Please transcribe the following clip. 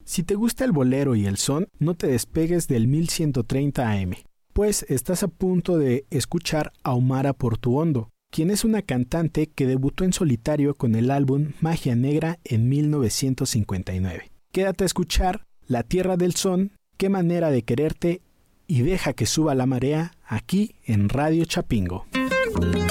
Si te gusta el bolero y el son, no te despegues del 1130 AM, pues estás a punto de escuchar a Omara Portuondo, quien es una cantante que debutó en solitario con el álbum Magia Negra en 1959. Quédate a escuchar La Tierra del Son, Qué manera de quererte y deja que suba la marea aquí en Radio Chapingo.